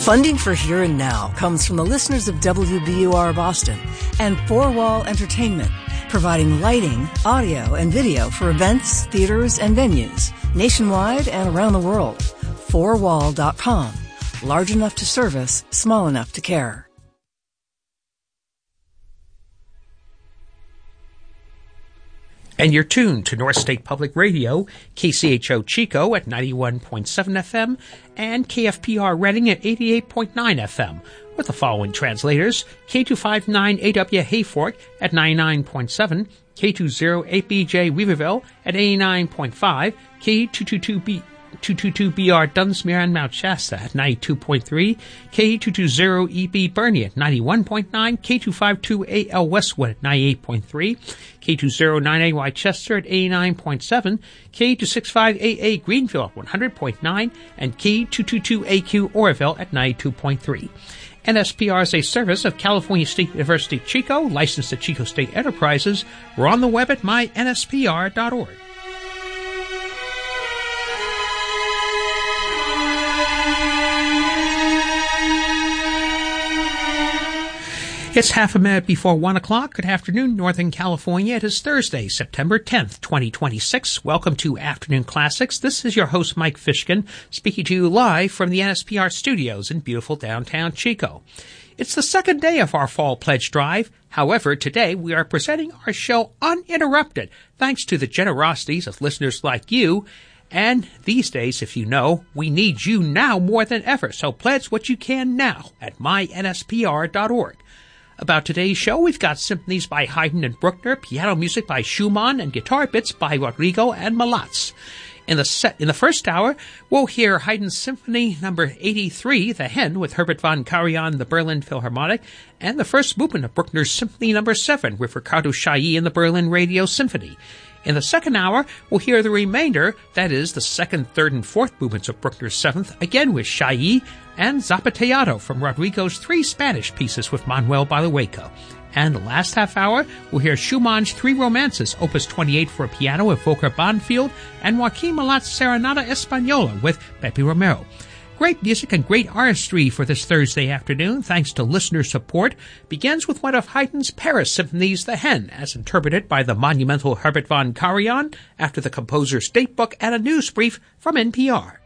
Funding for Here and Now comes from the listeners of WBUR Boston and Four Wall Entertainment, providing lighting, audio, and video for events, theaters, and venues nationwide and around the world. Fourwall.com. Large enough to service, small enough to care. And you're tuned to North State Public Radio, KCHO Chico at 91.7 FM and KFPR Reading at 88.9 FM. With the following translators: K259AW Hayfork at 99.7, K208BJ Weaverville at 89.5, K222BR Dunsmuir and Mount Shasta at 92.3, K220EB Bernie at 91.9, K252AL Westwood at 98.3, K209AY Chester at 89.7, K265AA Greenville at 100.9, and K222AQ Oroville at 92.3. NSPR is a service of California State University Chico, licensed to Chico State Enterprises. We're on the web at mynspr.org. It's half a minute before 1 o'clock. Good afternoon, Northern California. It is Thursday, September 10th, 2026. Welcome to Afternoon Classics. This is your host, Mike Fishkin, speaking to you live from the NSPR studios in beautiful downtown Chico. It's the second day of our Fall Pledge Drive. However, today we are presenting our show uninterrupted, thanks to the generosities of listeners like you. And these days, if you know, we need you now more than ever. So pledge what you can now at mynspr.org. About today's show, we've got symphonies by Haydn and Bruckner, piano music by Schumann, and guitar bits by Rodrigo and Malatz. In the first hour, we'll hear Haydn's Symphony number 83, The Hen, with Herbert von Karajan, the Berlin Philharmonic, and the first movement of Bruckner's Symphony number 7, with Ricardo Chailly and the Berlin Radio Symphony. In the second hour, we'll hear the remainder, that is, the second, third, and fourth movements of Bruckner's Seventh, again with Chailly, and Zapateado from Rodrigo's 3 Spanish pieces with Manuel Balagueco. And the last half hour, we'll hear Schumann's 3 Romances, Opus 28 for piano with Volker Bonfield, and Joaquin Malatz's Serenata Española with Pepe Romero. Great music and great artistry for this Thursday afternoon, thanks to listener support, begins with one of Haydn's Paris symphonies, The Hen, as interpreted by the monumental Herbert von Karajan, after the composer's datebook and a news brief from NPR.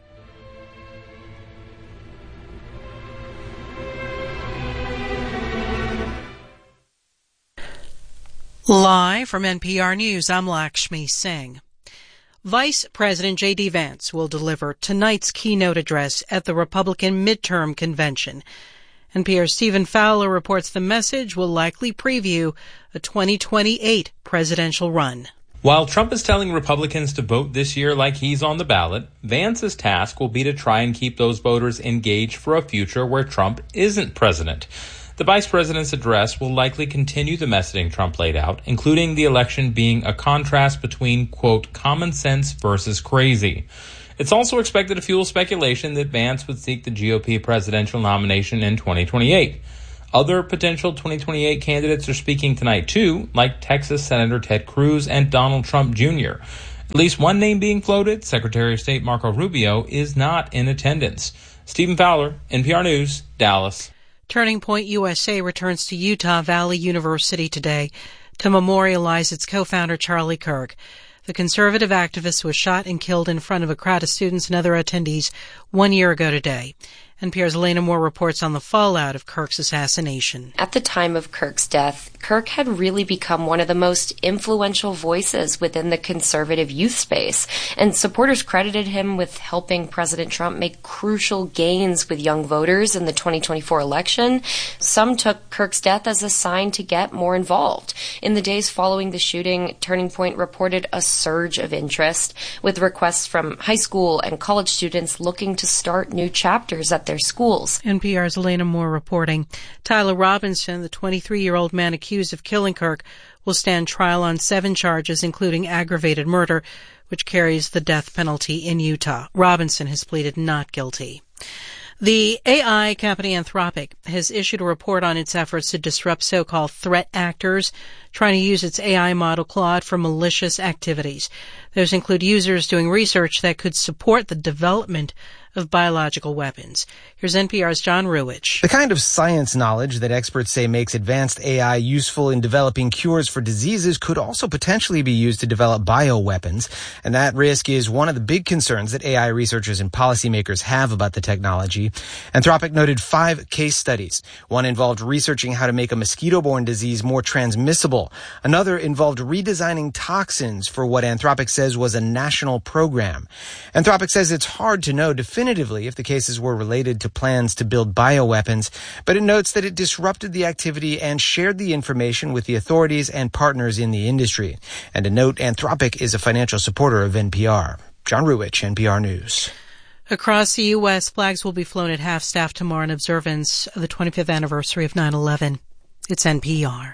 Live from NPR News, I'm Lakshmi Singh. Vice President J.D. Vance will deliver tonight's keynote address at the Republican midterm convention. NPR's Stephen Fowler reports the message will likely preview a 2028 presidential run. While Trump is telling Republicans to vote this year like he's on the ballot, Vance's task will be to try and keep those voters engaged for a future where Trump isn't president. The vice president's address will likely continue the messaging Trump laid out, including the election being a contrast between, quote, common sense versus crazy. It's also expected to fuel speculation that Vance would seek the GOP presidential nomination in 2028. Other potential 2028 candidates are speaking tonight, too, like Texas Senator Ted Cruz and Donald Trump Jr. At least one name being floated, Secretary of State Marco Rubio, is not in attendance. Stephen Fowler, NPR News, Dallas. Turning Point USA returns to Utah Valley University today to memorialize its co-founder Charlie Kirk. The conservative activist was shot and killed in front of a crowd of students and other attendees 1 year ago today. NPR's Elena Moore reports on the fallout of Kirk's assassination. At the time of Kirk's death, Kirk had really become one of the most influential voices within the conservative youth space, and supporters credited him with helping President Trump make crucial gains with young voters in the 2024 election. Some took Kirk's death as a sign to get more involved. In the days following the shooting, Turning Point reported a surge of interest, with requests from high school and college students looking to start new chapters at their schools. NPR's Elena Moore reporting. Tyler Robinson, the 23-year-old man accused of killing Kirk, will stand trial on 7 charges, including aggravated murder, which carries the death penalty in Utah. Robinson has pleaded not guilty. The AI company Anthropic has issued a report on its efforts to disrupt so-called threat actors trying to use its AI model Claude for malicious activities. Those include users doing research that could support the development of biological weapons. Here's NPR's John Ruwitch. The kind of science knowledge that experts say makes advanced AI useful in developing cures for diseases could also potentially be used to develop bioweapons. And that risk is one of the big concerns that AI researchers and policymakers have about the technology. Anthropic noted 5 case studies. One involved researching how to make a mosquito-borne disease more transmissible. Another involved redesigning toxins for what Anthropic says was a national program. Anthropic says it's hard to know definitively if the cases were related to plans to build bioweapons, but it notes that it disrupted the activity and shared the information with the authorities and partners in the industry. And to note, Anthropic is a financial supporter of NPR. John Ruwitch, NPR News. Across the U.S., flags will be flown at half-staff tomorrow in observance of the 25th anniversary of 9/11. It's NPR.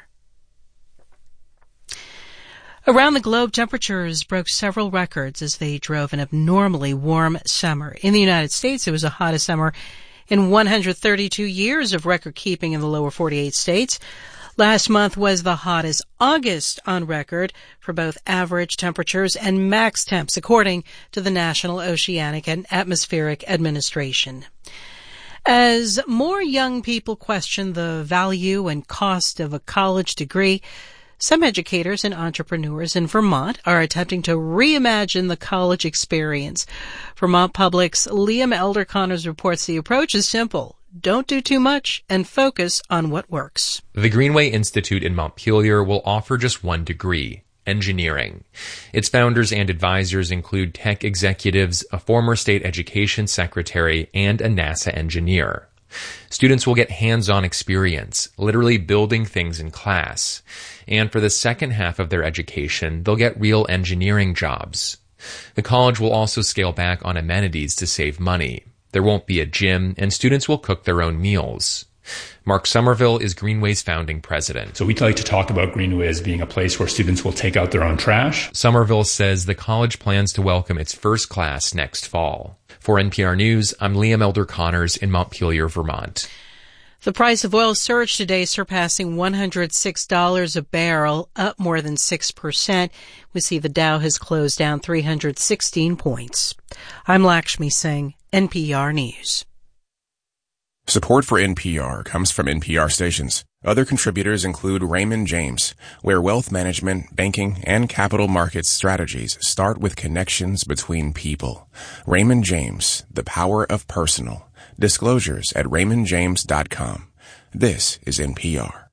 Around the globe, temperatures broke several records as they drove an abnormally warm summer. In the United States, it was the hottest summer in 132 years of record-keeping in the lower 48 states. Last month was the hottest August on record for both average temperatures and max temps, according to the National Oceanic and Atmospheric Administration. As more young people question the value and cost of a college degree, some educators and entrepreneurs in Vermont are attempting to reimagine the college experience. Vermont Public's Liam Elder-Connors reports the approach is simple. Don't do too much and focus on what works. The Greenway Institute in Montpelier will offer just one degree, engineering. Its founders and advisors include tech executives, a former state education secretary, and a NASA engineer. Students will get hands-on experience, literally building things in class. And for the second half of their education, they'll get real engineering jobs. The college will also scale back on amenities to save money. There won't be a gym, and students will cook their own meals. Mark Somerville is Greenway's founding president. So we like to talk about Greenway as being a place where students will take out their own trash. Somerville says the college plans to welcome its first class next fall. For NPR News, I'm Liam Elder-Connors in Montpelier, Vermont. The price of oil surged today, surpassing $106 a barrel, up more than 6%. We see the Dow has closed down 316 points. I'm Lakshmi Singh, NPR News. Support for NPR comes from NPR stations. Other contributors include Raymond James, where wealth management, banking, and capital markets strategies start with connections between people. Raymond James, the power of personal. Disclosures at raymondjames.com. This is NPR.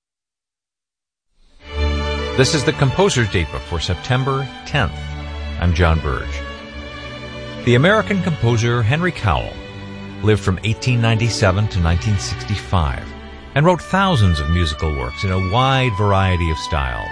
This is the Composer's Datebook for September 10th. I'm John Burge. The American composer Henry Cowell lived from 1897 to 1965 and wrote thousands of musical works in a wide variety of styles.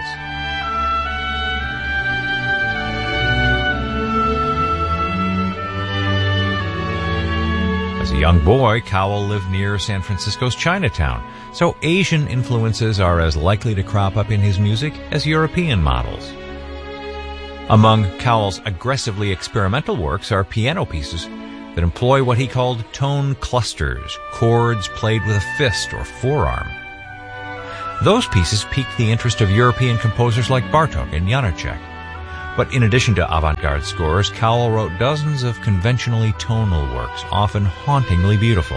As a young boy, Cowell lived near San Francisco's Chinatown, so Asian influences are as likely to crop up in his music as European models. Among Cowell's aggressively experimental works are piano pieces that employ what he called tone clusters, chords played with a fist or forearm. Those pieces piqued the interest of European composers like Bartók and Janáček. But in addition to avant-garde scores, Cowell wrote dozens of conventionally tonal works, often hauntingly beautiful.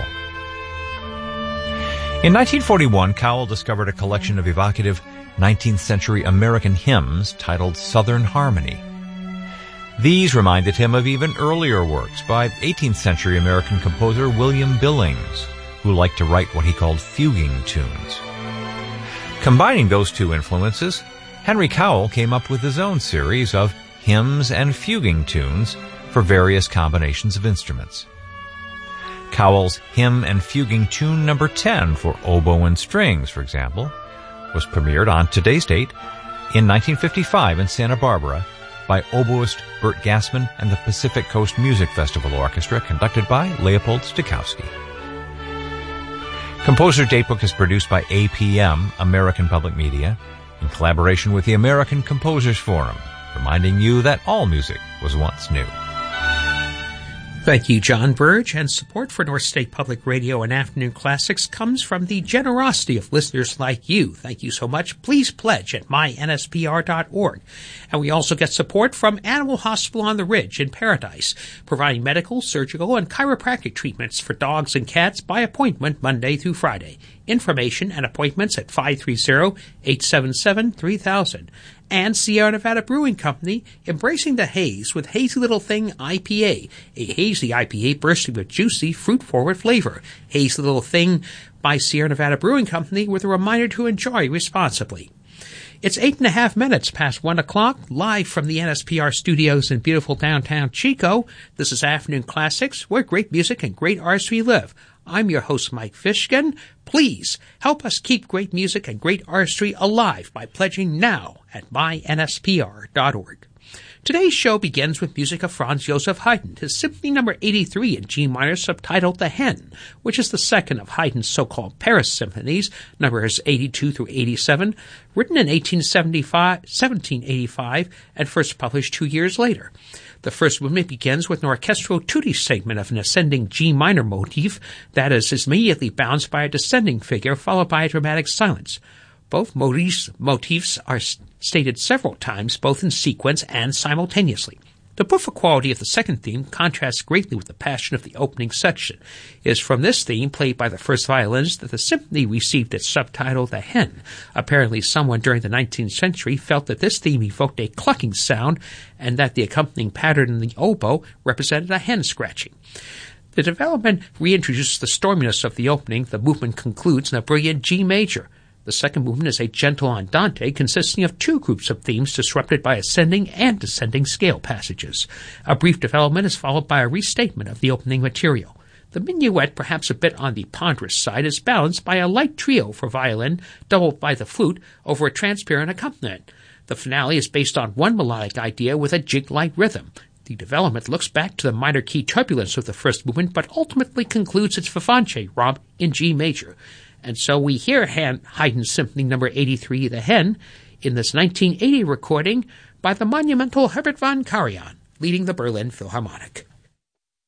In 1941, Cowell discovered a collection of evocative 19th century American hymns titled Southern Harmony. These reminded him of even earlier works by 18th century American composer William Billings, who liked to write what he called fuguing tunes. Combining those two influences, Henry Cowell came up with his own series of hymns and fuguing tunes for various combinations of instruments. Cowell's Hymn and Fuguing Tune No. 10 for oboe and strings, for example, was premiered on today's date in 1955 in Santa Barbara by oboist Bert Gassman and the Pacific Coast Music Festival Orchestra, conducted by Leopold Stokowski. Composer's Datebook is produced by APM, American Public Media, in collaboration with the American Composers Forum, reminding you that all music was once new. Thank you, John Burge, and support for North State Public Radio and Afternoon Classics comes from the generosity of listeners like you. Thank you so much. Please pledge at mynspr.org. And we also get support from Animal Hospital on the Ridge in Paradise, providing medical, surgical, and chiropractic treatments for dogs and cats by appointment Monday through Friday. Information and appointments at 530-877-3000. And Sierra Nevada Brewing Company, embracing the haze with Hazy Little Thing IPA, a hazy IPA bursting with juicy, fruit-forward flavor. Hazy Little Thing by Sierra Nevada Brewing Company with a reminder to enjoy responsibly. It's 8.5 minutes past 1 o'clock, live from the NSPR studios in beautiful downtown Chico. This is Afternoon Classics, where great music and great artistry live. I'm your host, Mike Fishkin. Please help us keep great music and great artistry alive by pledging now at mynspr.org. Today's show begins with music of Franz Joseph Haydn, his Symphony No. 83 in G minor subtitled The Hen, which is the second of Haydn's so-called Paris symphonies, numbers 82 through 87, written in 1785 and first published 2 years later. The first movement begins with an orchestral tutti segment of an ascending G minor motif that is immediately bounced by a descending figure followed by a dramatic silence. Both motifs are stated several times, both in sequence and simultaneously. The buffa quality of the second theme contrasts greatly with the passion of the opening section. It is from this theme, played by the first violins, that the symphony received its subtitle, The Hen. Apparently someone during the 19th century felt that this theme evoked a clucking sound and that the accompanying pattern in the oboe represented a hen scratching. The development reintroduces the storminess of the opening. The movement concludes in a brilliant G major. The second movement is a gentle andante consisting of two groups of themes disrupted by ascending and descending scale passages. A brief development is followed by a restatement of the opening material. The minuet, perhaps a bit on the ponderous side, is balanced by a light trio for violin, doubled by the flute over a transparent accompaniment. The finale is based on one melodic idea with a jig-like rhythm. The development looks back to the minor key turbulence of the first movement, but ultimately concludes its vivace romp in G major. And so we hear Haydn's Symphony No. 83, The Hen, in this 1980 recording by the monumental Herbert von Karajan, leading the Berlin Philharmonic.